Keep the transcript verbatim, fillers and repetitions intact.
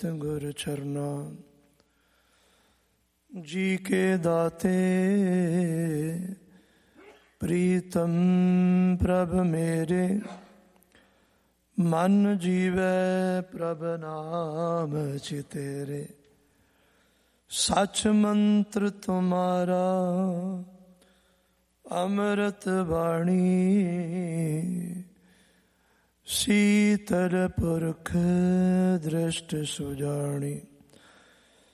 गुर चरना जी के दाते प्रीतम प्रभ मेरे मन जीवै प्रभ नाम चितेरे सच मंत्र तुम्हारा अमृत वाणी शीतल पुरख दृष्ट सुजानी